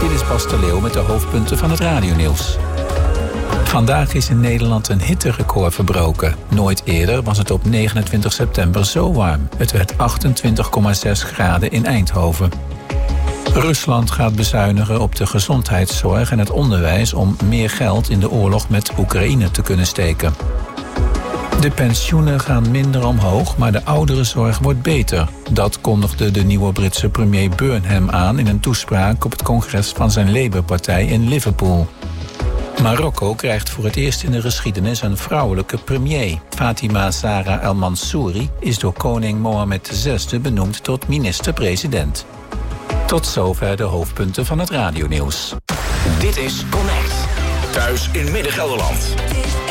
Dit is Bas de Leeuw met de hoofdpunten van het radionieuws. Vandaag is in Nederland een hitterecord verbroken. Nooit eerder was het op 29 september zo warm. Het werd 28,6 graden in Eindhoven. Rusland gaat bezuinigen op de gezondheidszorg en het onderwijs om meer geld in de oorlog met Oekraïne te kunnen steken. De pensioenen gaan minder omhoog, maar de ouderenzorg wordt beter. Dat kondigde de nieuwe Britse premier Burnham aan in een toespraak op het congres van zijn Labour-partij in Liverpool. Marokko krijgt voor het eerst in de geschiedenis een vrouwelijke premier. Fatima Zahra El Mansouri is door koning Mohammed VI benoemd tot minister-president. Tot zover de hoofdpunten van het radionieuws. Dit is Connect. Thuis in Midden-Gelderland.